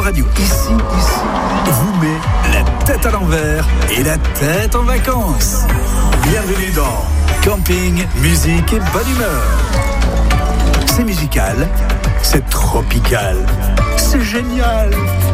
Radio, ici, vous met la tête à l'envers et la tête en vacances. Bienvenue dans Camping, musique et bonne humeur. C'est musical, c'est tropical, c'est génial.